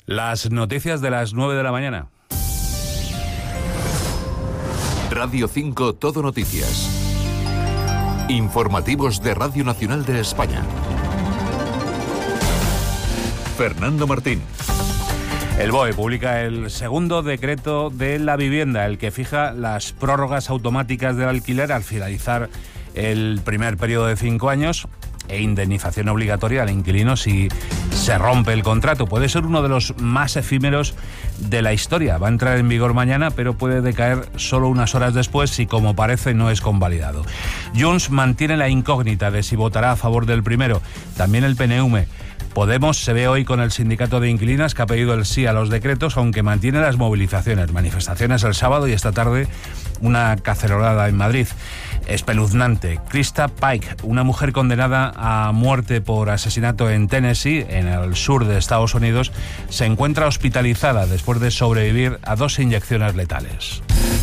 Las noticias de las 9 de la mañana. Radio 5 Todo Noticias. Informativos de Radio Nacional de España. Fernando Martín. El BOE publica el segundo decreto de la vivienda, el que fija las prórrogas automáticas del alquiler al finalizar el primer periodo de 5 años e indemnización obligatoria al inquilino si se rompe el contrato. Puede ser uno de los más efímeros de la historia. Va a entrar en vigor mañana, pero puede decaer solo unas horas después si, como parece, no es convalidado. Junts mantiene la incógnita de si votará a favor del primero. También el PNV. Podemos se ve hoy con el sindicato de inquilinas que ha pedido el sí a los decretos, aunque mantiene las movilizaciones. Manifestaciones el sábado y esta tarde una cacerolada en Madrid. Espeluznante. Krista Pike, una mujer condenada a muerte por asesinato en Tennessee, en el sur de Estados Unidos, se encuentra hospitalizada después de sobrevivir a 2 inyecciones letales.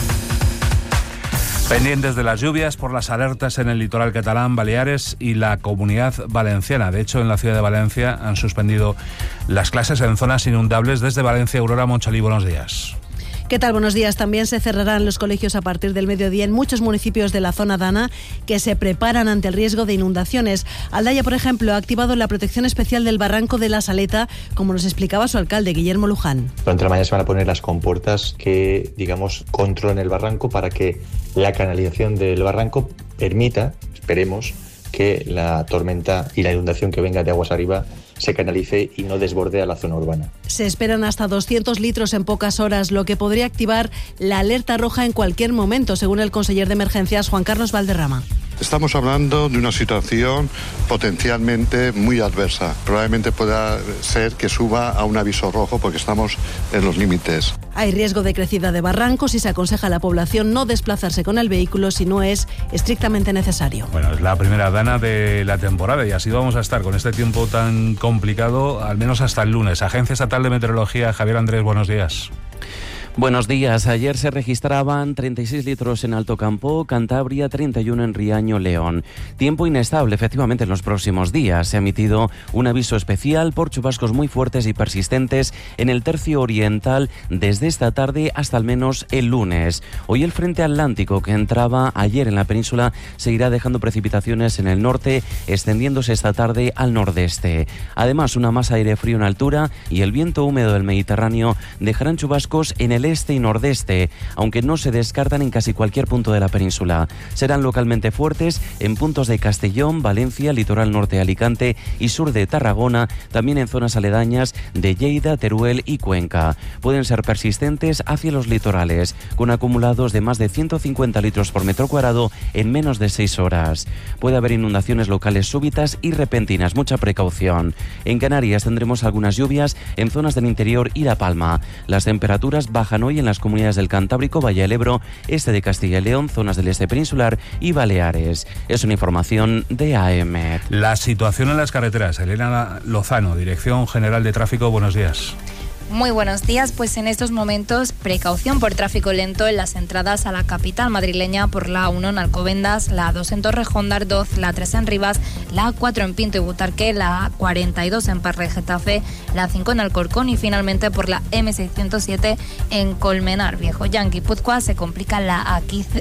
Pendientes de las lluvias por las alertas en el litoral catalán, Baleares y la Comunidad Valenciana. De hecho, en la ciudad de Valencia han suspendido las clases en zonas inundables. Desde Valencia, Aurora Monchalí, buenos días. ¿Qué tal? Buenos días. También se cerrarán los colegios a partir del mediodía en muchos municipios de la zona dana que se preparan ante el riesgo de inundaciones. Aldaya, por ejemplo, ha activado la protección especial del barranco de la Saleta, como nos explicaba su alcalde, Guillermo Luján. Durante la mañana se van a poner las compuertas que, controlen el barranco para que la canalización del barranco permita, esperemos, que la tormenta y la inundación que venga de aguas arriba se canalice y no desborde a la zona urbana. Se esperan hasta 200 litros en pocas horas, lo que podría activar la alerta roja en cualquier momento, según el conseller de Emergencias, Juan Carlos Valderrama. Estamos hablando de una situación potencialmente muy adversa. Probablemente pueda ser que suba a un aviso rojo porque estamos en los límites. Hay riesgo de crecida de barrancos y se aconseja a la población no desplazarse con el vehículo si no es estrictamente necesario. Bueno, es la primera dana de la temporada y así vamos a estar con este tiempo tan complicado, al menos hasta el lunes. Agencia Estatal de Meteorología, Javier Andrés, buenos días. Buenos días. Ayer se registraban 36 litros en Alto Campo, Cantabria, 31 en Riaño, León. Tiempo inestable, efectivamente, en los próximos días. Se ha emitido un aviso especial por chubascos muy fuertes y persistentes en el tercio oriental desde esta tarde hasta al menos el lunes. Hoy el frente atlántico que entraba ayer en la península seguirá dejando precipitaciones en el norte, extendiéndose esta tarde al nordeste. Además, una masa de aire frío en altura y el viento húmedo del Mediterráneo dejarán chubascos en el este y nordeste, aunque no se descartan en casi cualquier punto de la península. Serán localmente fuertes en puntos de Castellón, Valencia, litoral norte de Alicante y sur de Tarragona, también en zonas aledañas de Lleida, Teruel y Cuenca. Pueden ser persistentes hacia los litorales, con acumulados de más de 150 litros por metro cuadrado en menos de 6 horas. Puede haber inundaciones locales súbitas y repentinas, mucha precaución. En Canarias tendremos algunas lluvias en zonas del interior y La Palma. Las temperaturas bajan hoy en las comunidades del Cantábrico, Valle del Ebro, este de Castilla y León, zonas del este peninsular y Baleares. Es una información de AEMET. La situación en las carreteras. Elena Lozano, Dirección General de Tráfico, buenos días. Muy buenos días, pues en estos momentos precaución por tráfico lento en las entradas a la capital madrileña por la A1 en Alcobendas, la A2 en Torrejón de Ardoz, la A3 en Rivas, la A4 en Pinto y Butarque, la A42 en Parre Getafe, la A5 en Alcorcón y finalmente por la M607 en Colmenar Viejo. Ya en Guipúzcoa se complica la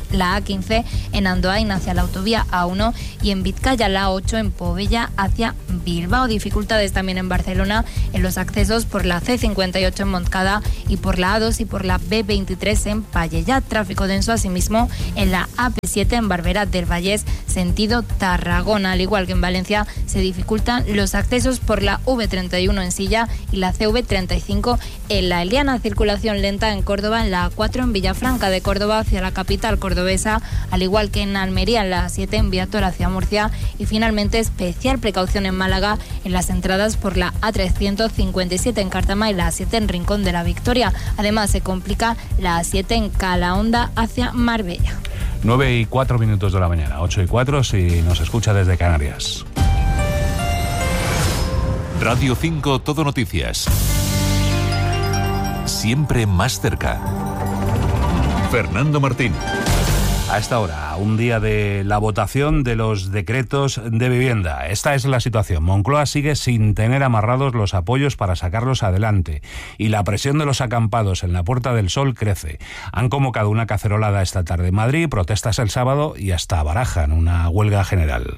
A15 en Andoain hacia la autovía A1 y en Vizcaya la A8 en Povella hacia Bilbao. Dificultades también en Barcelona en los accesos por la C58 en Montcada y por la A2 y por la B23 en Pallejà. Tráfico denso asimismo en la AP7 en Barberá del Vallès, sentido Tarragona. Al igual que en Valencia se dificultan los accesos por la V31 en Silla y la CV35 en La Eliana. Circulación lenta en Córdoba en la A4 en Villafranca de Córdoba hacia la capital cordobesa, al igual que en Almería en la A7 en Viator hacia Murcia y finalmente especial precaución en Málaga en las entradas por la A357 en Cartama y la A7 en Rincón de la Victoria. Además se complica la A7 en Calahonda hacia Marbella. 9:04 de la mañana, 8:04 si nos escucha desde Canarias. Radio 5 Todo Noticias. Siempre más cerca. Fernando Martín. A esta hora, un día de la votación de los decretos de vivienda. Esta es la situación. Moncloa sigue sin tener amarrados los apoyos para sacarlos adelante y la presión de los acampados en la Puerta del Sol crece. Han convocado una cacerolada esta tarde en Madrid, protestas el sábado y hasta barajan una huelga general.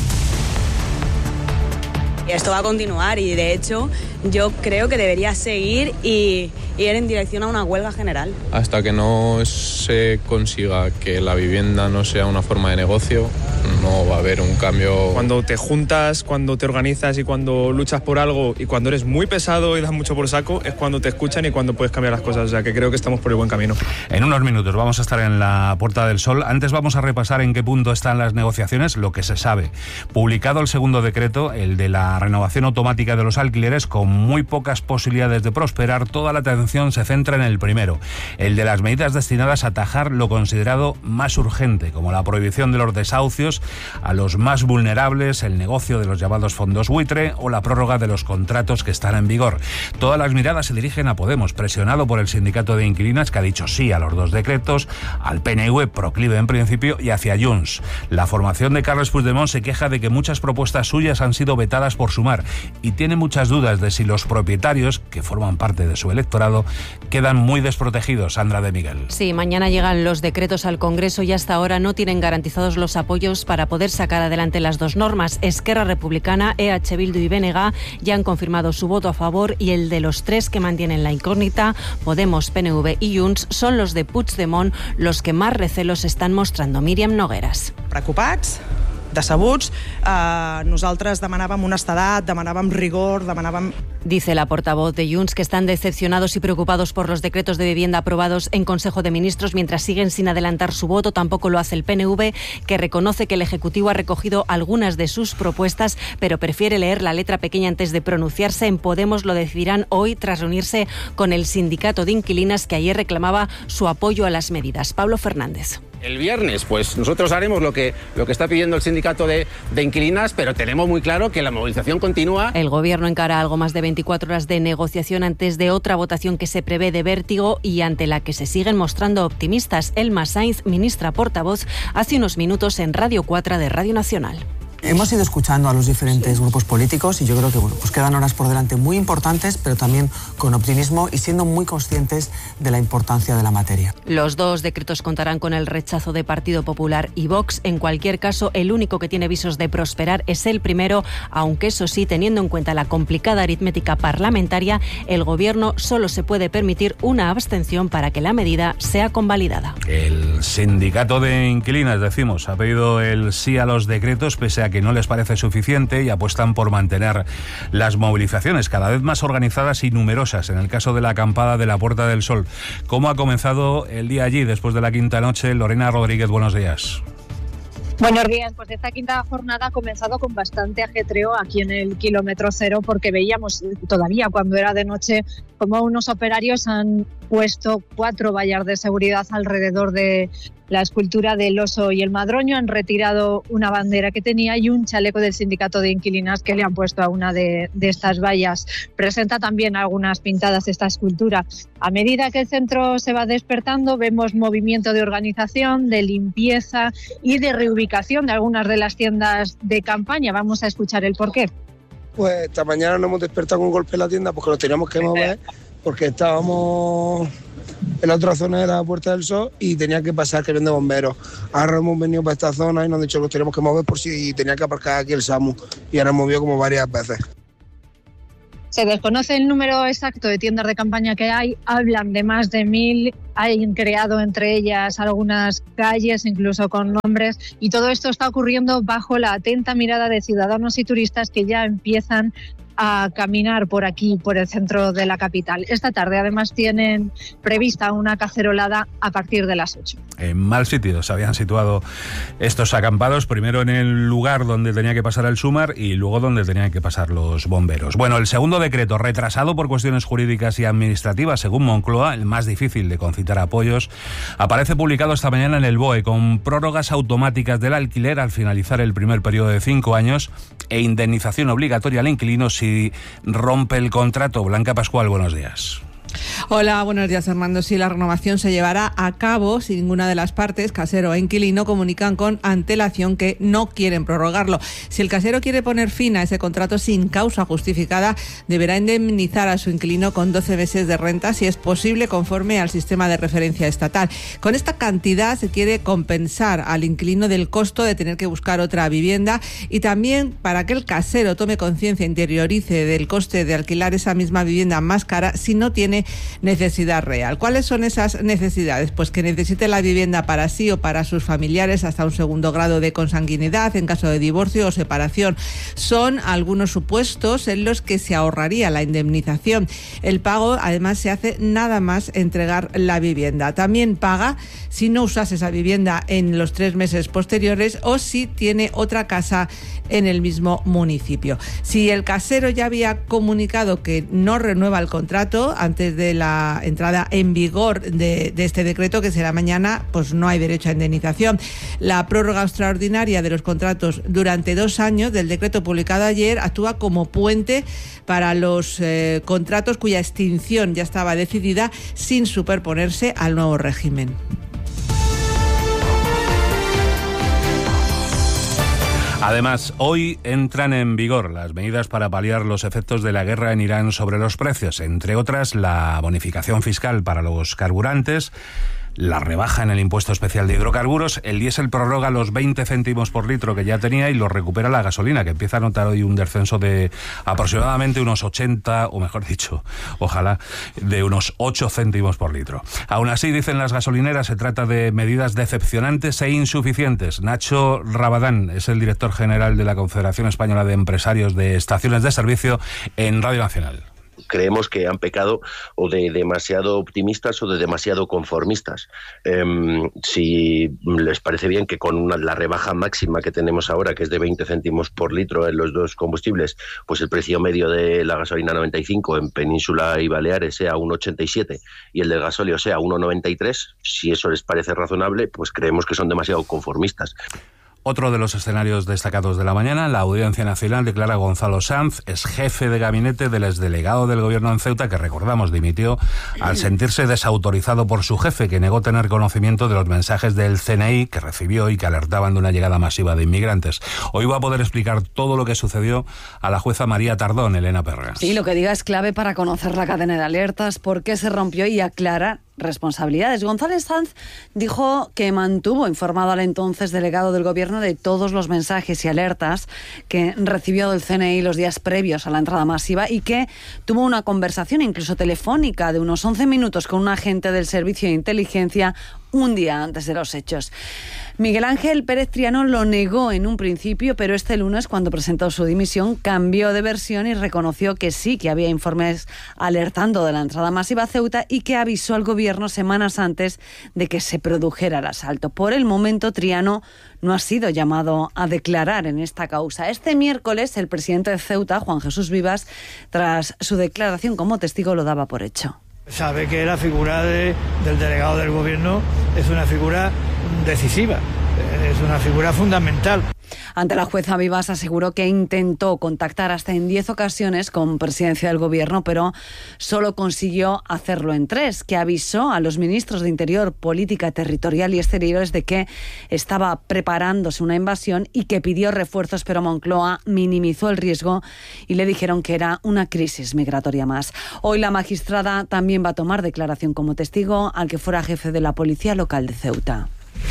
Esto va a continuar y de hecho yo creo que debería seguir y ir en dirección a una huelga general. Hasta que no se consiga que la vivienda no sea una forma de negocio, no va a haber un cambio. Cuando te juntas, cuando te organizas y cuando luchas por algo y cuando eres muy pesado y das mucho por saco, es cuando te escuchan y cuando puedes cambiar las cosas. O sea que creo que estamos por el buen camino. En unos minutos vamos a estar en la Puerta del Sol. Antes vamos a repasar en qué punto están las negociaciones, lo que se sabe. Publicado el segundo decreto, el de la renovación automática de los alquileres, con muy pocas posibilidades de prosperar, toda la atención se centra en el primero, el de las medidas destinadas a atajar lo considerado más urgente, como la prohibición de los desahucios a los más vulnerables, el negocio de los llamados fondos buitre o la prórroga de los contratos que están en vigor. Todas las miradas se dirigen a Podemos, presionado por el sindicato de inquilinas, que ha dicho sí a los dos decretos, al PNV, proclive en principio, y hacia Junts. La formación de Carles Puigdemont se queja de que muchas propuestas suyas han sido vetadas por Sumar y tiene muchas dudas de si los propietarios, que forman parte de su electorado, quedan muy desprotegidos. Sandra de Miguel. Sí, mañana llegan los decretos al Congreso y hasta ahora no tienen garantizados los apoyos para poder sacar adelante las dos normas. Esquerra Republicana, EH Bildu y BNG ya han confirmado su voto a favor y el de los tres que mantienen la incógnita, Podemos, PNV y Junts, son los de Puigdemont los que más recelos están mostrando. Míriam Nogueras. Preocupats, decebuts, nosaltres demanàvem honestedat, demanàvem rigor, demanàvem... Dice la portavoz de Junts que están decepcionados y preocupados por los decretos de vivienda aprobados en Consejo de Ministros mientras siguen sin adelantar su voto. Tampoco lo hace el PNV, que reconoce que el Ejecutivo ha recogido algunas de sus propuestas, pero prefiere leer la letra pequeña antes de pronunciarse. En Podemos lo decidirán hoy tras reunirse con el sindicato de inquilinas, que ayer reclamaba su apoyo a las medidas. Pablo Fernández. El viernes, pues nosotros haremos lo que está pidiendo el sindicato de inquilinas, pero tenemos muy claro que la movilización continúa. El Gobierno encara algo más de 24 horas de negociación antes de otra votación que se prevé de vértigo y ante la que se siguen mostrando optimistas. Elma Sainz, ministra portavoz, hace unos minutos en Radio 4 de Radio Nacional. Hemos ido escuchando a los diferentes grupos políticos y yo creo que pues quedan horas por delante muy importantes, pero también con optimismo y siendo muy conscientes de la importancia de la materia. Los dos decretos contarán con el rechazo de Partido Popular y Vox. En cualquier caso, el único que tiene visos de prosperar es el primero, aunque eso sí, teniendo en cuenta la complicada aritmética parlamentaria, el Gobierno solo se puede permitir una abstención para que la medida sea convalidada. El sindicato de inquilinas, decimos, ha pedido el sí a los decretos pese a que no les parece suficiente y apuestan por mantener las movilizaciones cada vez más organizadas y numerosas. En el caso de la acampada de la Puerta del Sol, ¿cómo ha comenzado el día allí después de la quinta noche? Lorena Rodríguez, buenos días. Buenos días, pues esta quinta jornada ha comenzado con bastante ajetreo aquí en el kilómetro cero, porque veíamos todavía cuando era de noche como unos operarios han puesto 4 vallas de seguridad alrededor de la escultura del oso y el madroño, han retirado una bandera que tenía y un chaleco del sindicato de inquilinas que le han puesto a una de estas vallas. Presenta también algunas pintadas esta escultura. A medida que el centro se va despertando, vemos movimiento de organización, de limpieza y de reubicación de algunas de las tiendas de campaña. Vamos a escuchar el porqué. Pues esta mañana nos hemos despertado con un golpe en la tienda porque nos teníamos que mover, porque estábamos en la otra zona de la Puerta del Sol y tenía que pasar que vienen bomberos. Ahora hemos venido para esta zona y nos han dicho que nos teníamos que mover por si tenía que aparcar aquí el SAMU, y ahora hemos movido como varias veces. Se desconoce el número exacto de tiendas de campaña que hay, hablan de más de 1000, han creado entre ellas algunas calles, incluso con nombres, y todo esto está ocurriendo bajo la atenta mirada de ciudadanos y turistas que ya empiezan a caminar por aquí, por el centro de la capital. Esta tarde además tienen prevista una cacerolada a partir de las 8. En mal sitio se habían situado estos acampados, primero en el lugar donde tenía que pasar el SUMAR y luego donde tenían que pasar los bomberos. Bueno, el segundo decreto, retrasado por cuestiones jurídicas y administrativas, según Moncloa, el más difícil de concitar apoyos, aparece publicado esta mañana en el BOE, con prórrogas automáticas del alquiler al finalizar el primer periodo de 5 años e indemnización obligatoria al inquilino si rompe el contrato. Blanca Pascual, buenos días. Hola, buenos días, Armando. Sí, la renovación se llevará a cabo si ninguna de las partes, casero e inquilino, comunican con antelación que no quieren prorrogarlo. Si el casero quiere poner fin a ese contrato sin causa justificada, deberá indemnizar a su inquilino con 12 meses de renta, si es posible, conforme al sistema de referencia estatal. Con esta cantidad se quiere compensar al inquilino del costo de tener que buscar otra vivienda, y también para que el casero tome conciencia, interiorice del coste de alquilar esa misma vivienda más cara si no tiene necesidad real. ¿Cuáles son esas necesidades? Pues que necesite la vivienda para sí o para sus familiares hasta un segundo grado de consanguinidad en caso de divorcio o separación. Son algunos supuestos en los que se ahorraría la indemnización. El pago, además, se hace nada más entregar la vivienda. También paga si no usase esa vivienda en los 3 meses posteriores o si tiene otra casa en el mismo municipio. Si el casero ya había comunicado que no renueva el contrato antes de la entrada en vigor de este decreto, que será mañana, pues no hay derecho a indemnización. La prórroga extraordinaria de los contratos durante 2 años del decreto publicado ayer actúa como puente para los contratos cuya extinción ya estaba decidida, sin superponerse al nuevo régimen. Además, hoy entran en vigor las medidas para paliar los efectos de la guerra en Irán sobre los precios, entre otras la bonificación fiscal para los carburantes, la rebaja en el impuesto especial de hidrocarburos. El diésel prorroga los 20 céntimos por litro que ya tenía y lo recupera la gasolina, que empieza a notar hoy un descenso de aproximadamente unos 80, o mejor dicho, ojalá, de unos 8 céntimos por litro. Aún así, dicen las gasolineras, se trata de medidas decepcionantes e insuficientes. Nacho Rabadán es el director general de la Confederación Española de Empresarios de Estaciones de Servicio en Radio Nacional. Creemos que han pecado o de demasiado optimistas o de demasiado conformistas. Si les parece bien que con la rebaja máxima que tenemos ahora, que es de 20 céntimos por litro en los dos combustibles, pues el precio medio de la gasolina 95 en Península y Baleares sea 1,87 y el del gasóleo sea 1,93, si eso les parece razonable, pues creemos que son demasiado conformistas. Otro de los escenarios destacados de la mañana, la Audiencia Nacional declara a Gonzalo Sanz, es jefe de gabinete del exdelegado del gobierno en Ceuta, que recordamos dimitió al sentirse desautorizado por su jefe, que negó tener conocimiento de los mensajes del CNI que recibió y que alertaban de una llegada masiva de inmigrantes. Hoy va a poder explicar todo lo que sucedió a la jueza María Tardón, Elena Perras. Sí, lo que diga es clave para conocer la cadena de alertas, por qué se rompió y aclarar responsabilidades. González Sanz dijo que mantuvo informado al entonces delegado del gobierno de todos los mensajes y alertas que recibió del CNI los días previos a la entrada masiva y que tuvo una conversación incluso telefónica de unos 11 minutos con un agente del Servicio de Inteligencia un día antes de los hechos. Miguel Ángel Pérez Triano lo negó en un principio, pero este lunes, cuando presentó su dimisión, cambió de versión y reconoció que sí, que había informes alertando de la entrada masiva a Ceuta y que avisó al gobierno semanas antes de que se produjera el asalto. Por el momento, Triano no ha sido llamado a declarar en esta causa. Este miércoles, el presidente de Ceuta, Juan Jesús Vivas, tras su declaración como testigo, lo daba por hecho. Sabe que la figura del delegado del gobierno es una figura decisiva, es una figura fundamental. Ante la jueza, Vivas aseguró que intentó contactar hasta en 10 ocasiones con presidencia del gobierno, pero solo consiguió hacerlo en 3, que avisó a los ministros de Interior, Política Territorial y Exteriores de que estaba preparándose una invasión y que pidió refuerzos, pero Moncloa minimizó el riesgo y le dijeron que era una crisis migratoria más. Hoy la magistrada también va a tomar declaración como testigo al que fuera jefe de la Policía Local de Ceuta.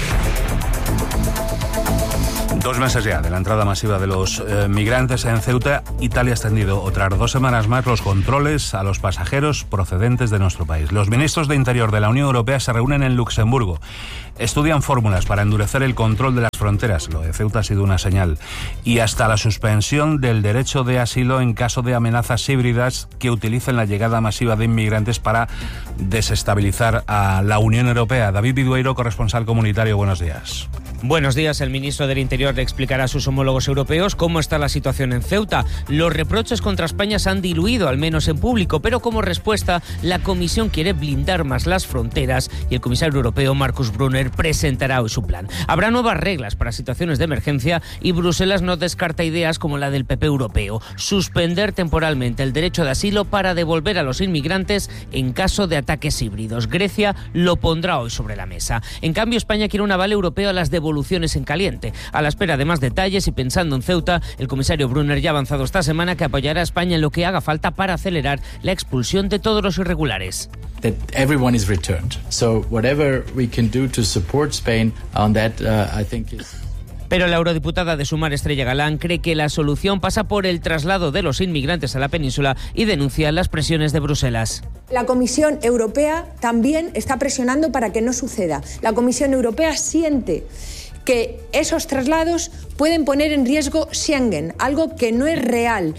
2 meses ya de la entrada masiva de los migrantes en Ceuta. Italia ha extendido otras 2 semanas más los controles a los pasajeros procedentes de nuestro país. Los ministros de Interior de la Unión Europea se reúnen en Luxemburgo. Estudian fórmulas para endurecer el control de las fronteras. Lo de Ceuta ha sido una señal. Y hasta la suspensión del derecho de asilo en caso de amenazas híbridas que utilicen la llegada masiva de inmigrantes para desestabilizar a la Unión Europea. David Vidueiro, corresponsal comunitario, buenos días. Buenos días. El ministro del Interior le explicará a sus homólogos europeos cómo está la situación en Ceuta. Los reproches contra España se han diluido, al menos en público, pero como respuesta, la Comisión quiere blindar más las fronteras y el comisario europeo Markus Brunner presentará hoy su plan. Habrá nuevas reglas para situaciones de emergencia y Bruselas no descarta ideas como la del PP europeo: suspender temporalmente el derecho de asilo para devolver a los inmigrantes en caso de ataques híbridos. Grecia lo pondrá hoy sobre la mesa. En cambio, España quiere un aval europeo a las devoluciones en caliente. A la espera de más detalles y pensando en Ceuta, el comisario Brunner ya ha avanzado esta semana que apoyará a España en lo que haga falta para acelerar la expulsión de todos los irregulares. That everyone is returned. So whatever we can do to support Spain on that, I think is... Pero la eurodiputada de Sumar, Estrella Galán, cree que la solución pasa por el traslado de los inmigrantes a la península y denuncia las presiones de Bruselas. La Comisión Europea también está presionando para que no suceda. La Comisión Europea siente que esos traslados pueden poner en riesgo Schengen, algo que no es real.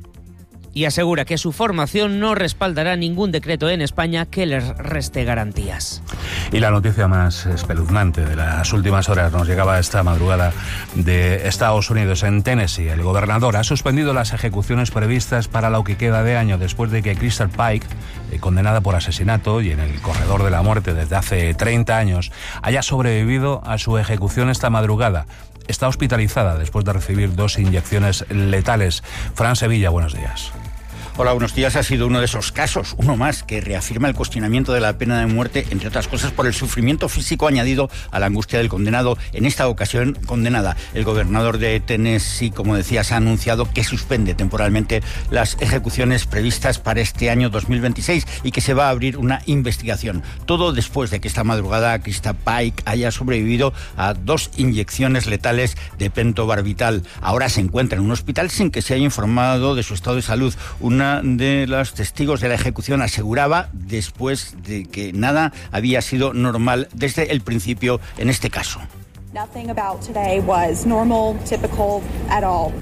Y asegura que su formación no respaldará ningún decreto en España que les reste garantías. Y la noticia más espeluznante de las últimas horas nos llegaba esta madrugada de Estados Unidos. En Tennessee, el gobernador ha suspendido las ejecuciones previstas para lo que queda de año después de que Crystal Pike, condenada por asesinato y en el corredor de la muerte desde hace 30 años, haya sobrevivido a su ejecución esta madrugada. Está hospitalizada después de recibir 2 inyecciones letales. Fran Sevilla, buenos días. Hola, buenos días. Ha sido uno de esos casos, uno más, que reafirma el cuestionamiento de la pena de muerte, entre otras cosas por el sufrimiento físico añadido a la angustia del condenado, en esta ocasión condenada. El gobernador de Tennessee, como decías, ha anunciado que suspende temporalmente las ejecuciones previstas para este año 2026 y que se va a abrir una investigación. Todo después de que esta madrugada Krista Pike haya sobrevivido a 2 inyecciones letales de pentobarbital. Ahora se encuentra en un hospital sin que se haya informado de su estado de salud. Una de los testigos de la ejecución aseguraba después de que nada había sido normal desde el principio en este caso. Nothing about today was normal, typical at all.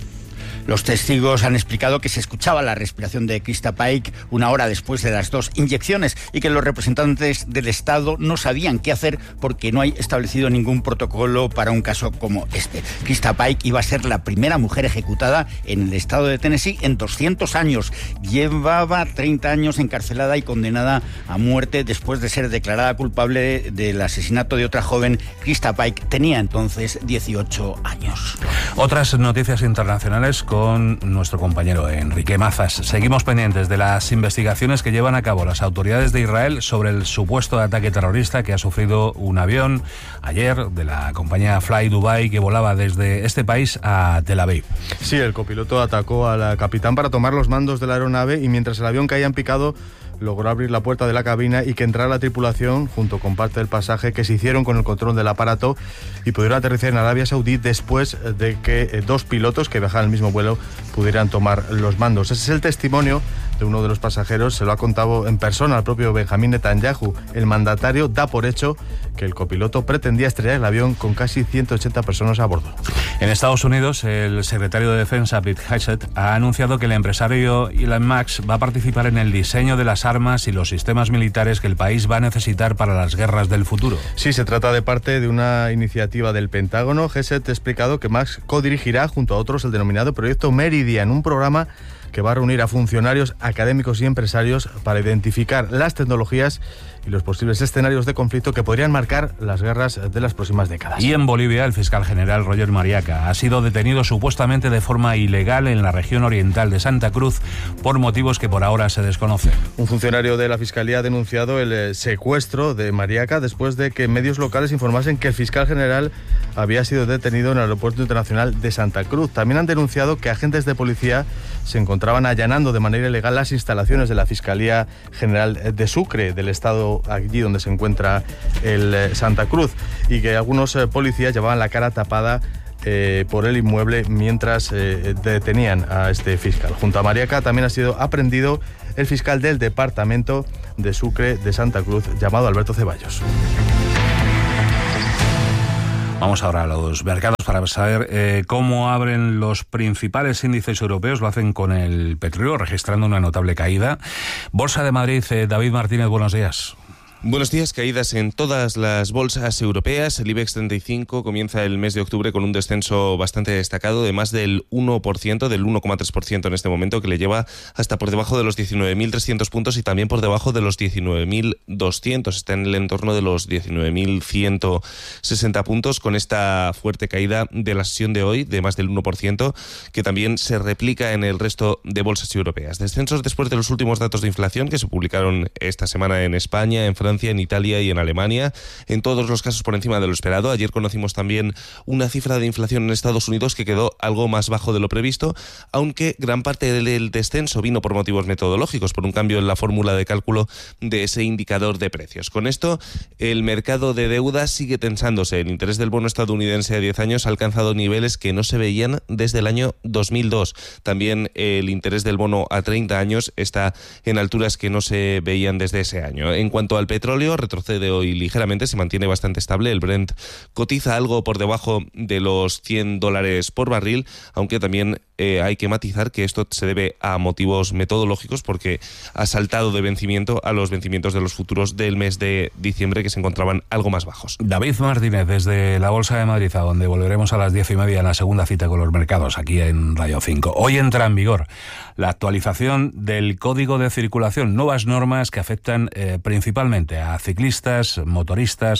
Los testigos han explicado que se escuchaba la respiración de Krista Pike 1 hora después de las 2 inyecciones y que los representantes del Estado no sabían qué hacer porque no hay establecido ningún protocolo para un caso como este. Krista Pike iba a ser la primera mujer ejecutada en el estado de Tennessee en 200 años. Llevaba 30 años encarcelada y condenada a muerte después de ser declarada culpable del asesinato de otra joven. Krista Pike tenía entonces 18 años. Otras noticias internacionales con nuestro compañero Enrique Mazas. Seguimos pendientes de las investigaciones que llevan a cabo las autoridades de Israel sobre el supuesto ataque terrorista que ha sufrido un avión ayer de la compañía Fly Dubai que volaba desde este país a Tel Aviv. Sí, el copiloto atacó al capitán para tomar los mandos de la aeronave y mientras el avión caía en picado logró abrir la puerta de la cabina y que entrara la tripulación junto con parte del pasaje que se hicieron con el control del aparato y pudieron aterrizar en Arabia Saudí después de que 2 pilotos que viajaban en el mismo vuelo pudieran tomar los mandos. Ese es el testimonio de uno de los pasajeros, se lo ha contado en persona al propio Benjamín Netanyahu. El mandatario da por hecho que el copiloto pretendía estrellar el avión con casi 180 personas a bordo. En Estados Unidos, el secretario de Defensa, Pete Hegseth, ha anunciado que el empresario Elon Musk va a participar en el diseño de las armas y los sistemas militares que el país va a necesitar para las guerras del futuro. Sí, se trata de parte de una iniciativa del Pentágono. Hegseth ha explicado que Musk codirigirá junto a otros el denominado Proyecto Meridian, un programa que va a reunir a funcionarios, académicos y empresarios para identificar las tecnologías y los posibles escenarios de conflicto que podrían marcar las guerras de las próximas décadas. Y en Bolivia, el fiscal general Roger Mariaca ha sido detenido supuestamente de forma ilegal en la región oriental de Santa Cruz por motivos que por ahora se desconocen. Un funcionario de la Fiscalía ha denunciado el secuestro de Mariaca después de que medios locales informasen que el fiscal general había sido detenido en el aeropuerto internacional de Santa Cruz. También han denunciado que agentes de policía se encontraban allanando de manera ilegal las instalaciones de la Fiscalía General de Sucre, del estado allí donde se encuentra el Santa Cruz, y que algunos policías llevaban la cara tapada por el inmueble mientras detenían a este fiscal. Junto a Mariaca también ha sido aprendido el fiscal del departamento de Sucre de Santa Cruz, llamado Alberto Ceballos. Vamos ahora a los mercados para saber cómo abren los principales índices europeos. Lo hacen con el petróleo, registrando una notable caída. Bolsa de Madrid, David Martínez, buenos días. Buenos días. Caídas en todas las bolsas europeas. El IBEX 35 comienza el mes de octubre con un descenso bastante destacado de más del 1%, del 1,3% en este momento, que le lleva hasta por debajo de los 19.300 puntos y también por debajo de los 19.200. Está en el entorno de los 19.160 puntos, con esta fuerte caída de la sesión de hoy de más del 1%, que también se replica en el resto de bolsas europeas. Descensos después de los últimos datos de inflación que se publicaron esta semana en España, en Francia, en Italia y en Alemania, en todos los casos por encima de lo esperado. Ayer conocimos también una cifra de inflación en Estados Unidos que quedó algo más bajo de lo previsto, aunque gran parte del descenso vino por motivos metodológicos, por un cambio en la fórmula de cálculo de ese indicador de precios. Con esto, el mercado de deuda sigue tensándose. El interés del bono estadounidense a 10 años ha alcanzado niveles que no se veían desde el año 2002. También el interés del bono a 30 años está en alturas que no se veían desde ese año. En cuanto al petróleo, retrocede hoy ligeramente, se mantiene bastante estable. El Brent cotiza algo por debajo de los $100 por barril, aunque también hay que matizar que esto se debe a motivos metodológicos, porque ha saltado de vencimiento a los vencimientos de los futuros del mes de diciembre, que se encontraban algo más bajos. David Martínez, desde la Bolsa de Madrid, a donde volveremos a las 10:30 en la segunda cita con los mercados, aquí en Radio 5. Hoy entra en vigor la actualización del Código de Circulación, nuevas normas que afectan principalmente a ciclistas, motoristas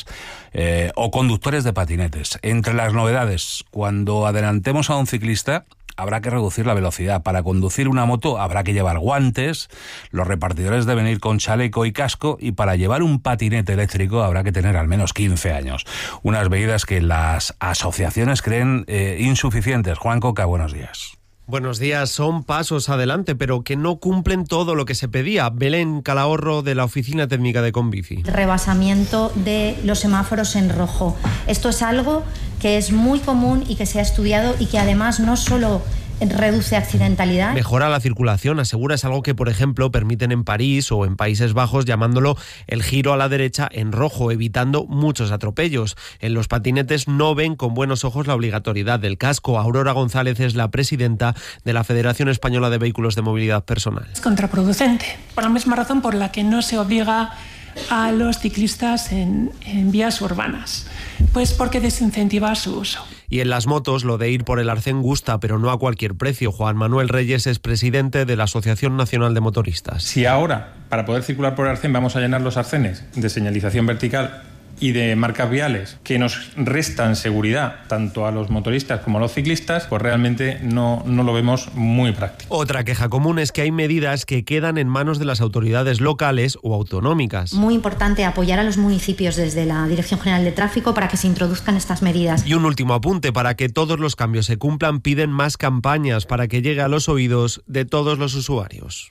o conductores de patinetes. Entre las novedades, cuando adelantemos a un ciclista, habrá que reducir la velocidad. Para conducir una moto habrá que llevar guantes, los repartidores deben ir con chaleco y casco, y para llevar un patinete eléctrico habrá que tener al menos 15 años. Unas medidas que las asociaciones creen insuficientes. Juan Coca, buenos días. Buenos días. Son pasos adelante, pero que no cumplen todo lo que se pedía. Belén Calahorro, de la Oficina Técnica de Conbici. Rebasamiento de los semáforos en rojo. Esto es algo que es muy común y que se ha estudiado, y que además no solo reduce accidentalidad. Mejora la circulación, asegura, es algo que, por ejemplo, permiten en París o en Países Bajos, llamándolo el giro a la derecha en rojo, evitando muchos atropellos. En los patinetes no ven con buenos ojos la obligatoriedad del casco. Aurora González es la presidenta de la Federación Española de Vehículos de Movilidad Personal. Es contraproducente, por la misma razón por la que no se obliga a los ciclistas en vías urbanas, pues porque desincentiva su uso. Y en las motos, lo de ir por el arcén gusta, pero no a cualquier precio. Juan Manuel Reyes es presidente de la Asociación Nacional de Motoristas. Si ahora, para poder circular por el arcén, vamos a llenar los arcenes de señalización vertical y de marcas viales que nos restan seguridad tanto a los motoristas como a los ciclistas, pues realmente no lo vemos muy práctico. Otra queja común es que hay medidas que quedan en manos de las autoridades locales o autonómicas. Muy importante apoyar a los municipios desde la Dirección General de Tráfico para que se introduzcan estas medidas. Y un último apunte: para que todos los cambios se cumplan, piden más campañas para que llegue a los oídos de todos los usuarios.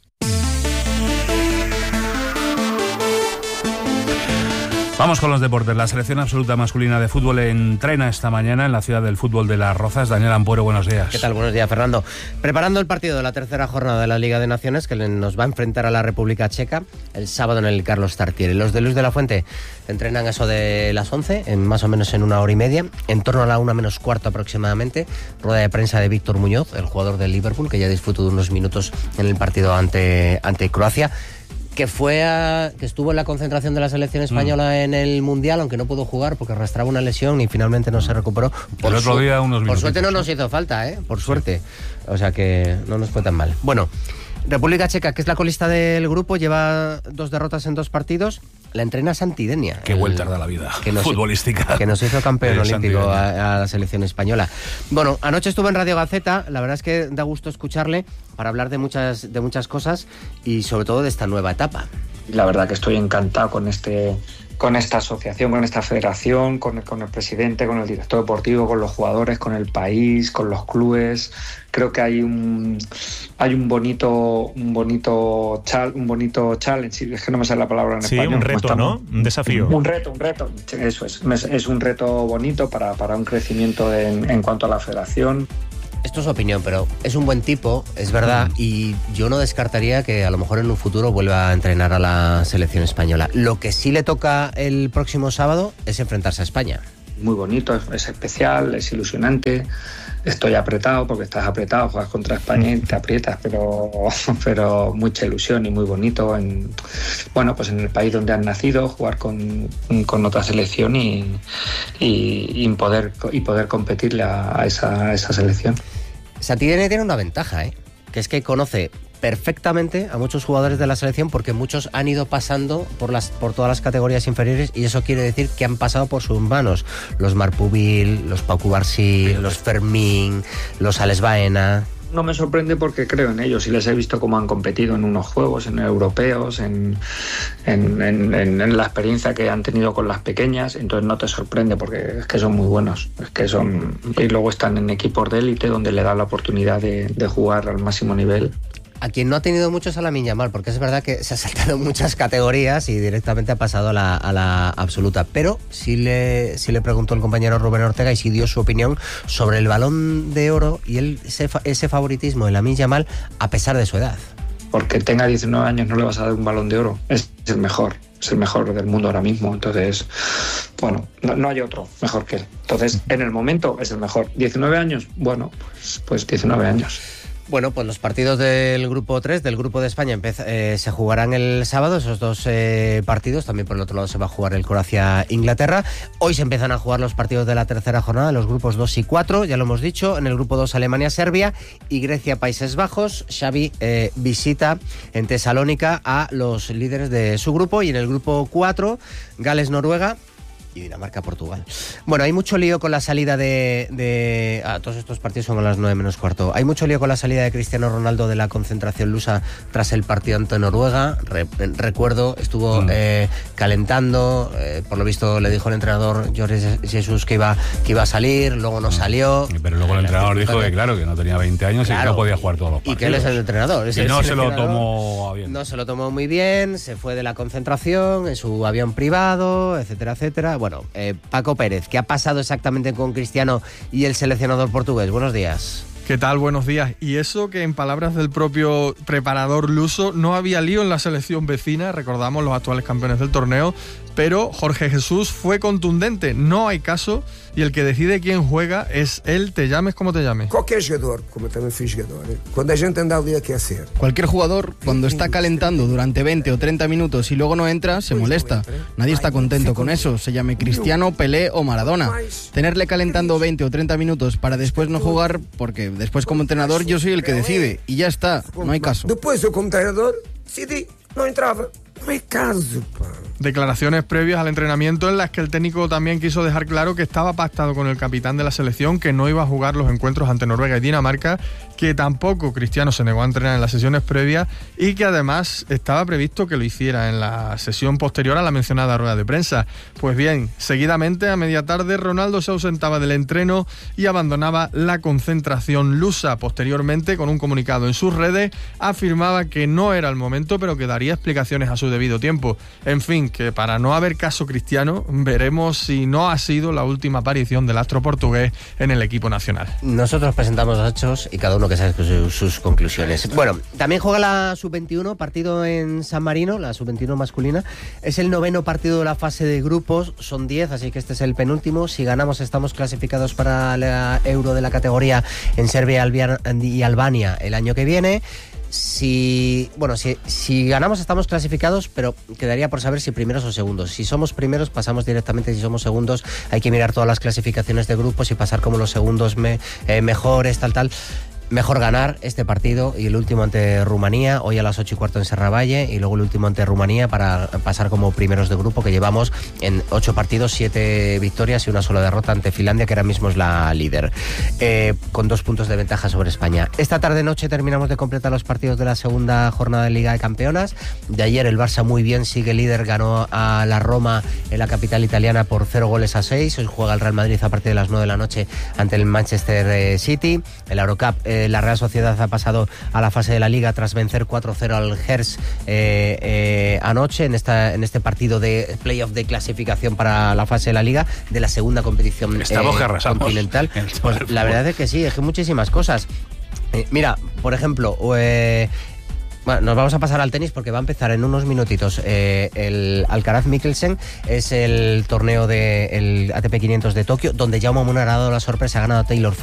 Vamos con los deportes. La selección absoluta masculina de fútbol entrena esta mañana en la ciudad del fútbol de Las Rozas. Daniel Ampuero, buenos días. ¿Qué tal? Buenos días, Fernando. Preparando el partido de la tercera jornada de la Liga de Naciones, que nos va a enfrentar a la República Checa el sábado en el Carlos Tartiere. Los de Luis de la Fuente entrenan eso de las 11, más o menos en una hora y media, en torno a la 1 menos cuarto aproximadamente. Rueda de prensa de Víctor Muñoz, el jugador del Liverpool, que ya disfrutó de unos minutos en el partido ante Croacia, que estuvo en la concentración de la selección española en el Mundial, aunque no pudo jugar porque arrastraba una lesión y finalmente no se recuperó. El otro día unos minutos. Por suerte no nos hizo falta, por suerte. O sea que no nos fue tan mal. Bueno, República Checa, que es la colista del grupo, lleva 2 derrotas en 2 partidos. La entrena Santidenia. Qué vuelta da la vida futbolística. Que nos hizo campeón olímpico a la selección española. Bueno, anoche estuve en Radio Gaceta. La verdad es que da gusto escucharle para hablar de muchas cosas y sobre todo de esta nueva etapa. La verdad que estoy encantado con esta asociación, con esta federación, con el presidente, con el director deportivo, con los jugadores, con el país, con los clubes. Creo que hay un bonito challenge, es que no me sale la palabra en español. Sí, un reto, ¿no? Un desafío. Un reto, eso es un reto bonito para un crecimiento en cuanto a la federación. Esto es opinión, pero es un buen tipo, es verdad, y yo no descartaría que a lo mejor en un futuro vuelva a entrenar a la selección española. Lo que sí le toca el próximo sábado es enfrentarse a España. Muy bonito, es especial, es ilusionante. estoy apretado, porque estás apretado, juegas contra España y te aprietas, pero mucha ilusión y muy bonito en el país donde has nacido, jugar con otra selección y poder competirle a esa selección. Santillana tiene una ventaja, que es que conoce perfectamente a muchos jugadores de la selección, porque muchos han ido pasando por todas las categorías inferiores, y eso quiere decir que han pasado por sus manos. Los Marpubil, los Pau Cubarsí, los Fermín, los Alex Baena. No me sorprende porque creo en ellos y les he visto cómo han competido en unos juegos, en europeos, en la experiencia que han tenido con las pequeñas, entonces no te sorprende porque es que son muy buenos, y luego están en equipos de élite donde le dan la oportunidad de jugar al máximo nivel. A quien no ha tenido mucho es a Lamine Yamal, porque es verdad que se ha saltado muchas categorías y directamente ha pasado a la absoluta. Pero sí le preguntó el compañero Rubén Ortega y sí dio su opinión sobre el Balón de Oro y ese favoritismo de Lamine Yamal a pesar de su edad. Porque tenga 19 años no le vas a dar un Balón de Oro. Es el mejor del mundo ahora mismo. Entonces, no hay otro mejor que él. Entonces, en el momento es el mejor. 19 años, pues 19 años. Bueno, pues los partidos del grupo 3, del grupo de España, se jugarán el sábado, esos dos partidos. También por el otro lado se va a jugar el Croacia-Inglaterra. Hoy se empiezan a jugar los partidos de la tercera jornada, los grupos 2 y 4, ya lo hemos dicho. En el grupo 2 Alemania-Serbia y Grecia-Países Bajos. Xavi visita en Tesalónica a los líderes de su grupo. Y en el grupo 4, Gales-Noruega y Dinamarca-Portugal. Bueno, hay mucho lío con la salida todos estos partidos son a las 9:15. Hay mucho lío con la salida de Cristiano Ronaldo de la concentración lusa tras el partido ante Noruega. Recuerdo, estuvo calentando, por lo visto le dijo el entrenador Jorge Jesus que iba a salir, luego no salió. Pero luego el entrenador dijo que claro, que no tenía 20 años y que no podía jugar todos los partidos. Y que él es el entrenador. Y no se lo tomó bien. No se lo tomó muy bien, se fue de la concentración en su avión privado, etcétera, etcétera. Bueno, Paco Pérez, ¿qué ha pasado exactamente con Cristiano y el seleccionador portugués? Buenos días. ¿Qué tal? Buenos días. Y eso que en palabras del propio preparador luso no había lío en la selección vecina, recordamos los actuales campeones del torneo, pero Jorge Jesús fue contundente, no hay caso y el que decide quién juega es él, te llames como te llames. Cualquier jugador, como también fui jugador, cuando la gente anda al día que hacer. Cualquier jugador, cuando está calentando durante 20 o 30 minutos y luego no entra, se molesta. Nadie está contento con eso, se llame Cristiano, Pelé o Maradona. Tenerle calentando 20 o 30 minutos para después no jugar, porque después como entrenador yo soy el que decide y ya está, no hay caso. Después yo como entrenador decidí, no entraba, no hay caso, pa. Declaraciones previas al entrenamiento en las que el técnico también quiso dejar claro que estaba pactado con el capitán de la selección que no iba a jugar los encuentros ante Noruega y Dinamarca, que tampoco Cristiano se negó a entrenar en las sesiones previas y que además estaba previsto que lo hiciera en la sesión posterior a la mencionada rueda de prensa. Pues bien, seguidamente a media tarde Ronaldo se ausentaba del entreno y abandonaba la concentración lusa. Posteriormente, con un comunicado en sus redes, afirmaba que no era el momento, pero que daría explicaciones a su debido tiempo. En fin, que para no haber caso Cristiano, veremos si no ha sido la última aparición del astro portugués en el equipo nacional. Nosotros presentamos los hechos y cada uno que saque sus conclusiones. Bueno, también juega la Sub-21, partido en San Marino, la Sub-21 masculina. Es el 9º partido de la fase de grupos, son 10, así que este es el penúltimo. Si ganamos estamos clasificados para la Euro de la categoría en Serbia y Albania el año que viene. Si ganamos estamos clasificados, pero quedaría por saber si primeros o segundos. Si somos primeros pasamos directamente, si somos segundos hay que mirar todas las clasificaciones de grupos y pasar como los segundos mejores, tal. Mejor ganar este partido y el último ante Rumanía, hoy a las 8:15 en Serravalle, y luego el último ante Rumanía para pasar como primeros de grupo, que llevamos en 8 partidos, 7 victorias y una sola derrota ante Finlandia, que ahora mismo es la líder, con 2 puntos de ventaja sobre España. Esta tarde-noche terminamos de completar los partidos de la segunda jornada de Liga de Campeonas. De ayer el Barça muy bien, sigue líder, ganó a la Roma en la capital italiana por 0-6. Hoy juega el Real Madrid a partir de las 9 de la noche ante el Manchester City. El Eurocup, la Real Sociedad ha pasado a la fase de la Liga tras vencer 4-0 al Hertz anoche en este partido de playoff de clasificación para la fase de la Liga de la segunda competición continental. Pues la verdad es que sí, es que muchísimas cosas. Mira, por ejemplo, bueno, nos vamos a pasar al tenis porque va a empezar en unos minutitos el Alcaraz Mikkelsen. Es el torneo del ATP 500 de Tokio, donde Jaume Munar ha dado la sorpresa, ha ganado a Taylor Fritz.